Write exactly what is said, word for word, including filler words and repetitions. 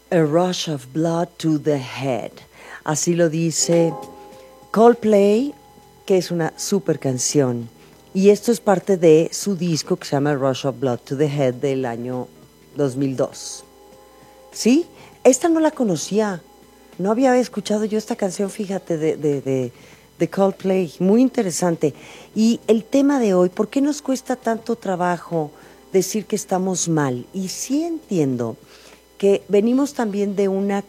A Rush of Blood to the Head. Así lo dice Coldplay, que es una super canción. Y esto es parte de su disco que se llama Rush of Blood to the Head del año dos mil dos. ¿Sí? Esta no la conocía. No había escuchado yo esta canción, fíjate, de, de, de, de Coldplay. Muy interesante. Y el tema de hoy, ¿por qué nos cuesta tanto trabajo decir que estamos mal? Y sí entiendo que venimos también de una